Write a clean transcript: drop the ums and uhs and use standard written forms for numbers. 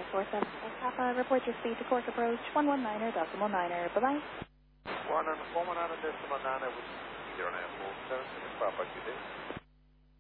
47 Kappa. Report your speed to Cork Approach 119er decimal 9er. Bye-bye. 119 decimal 9er with 0947 Papa QD.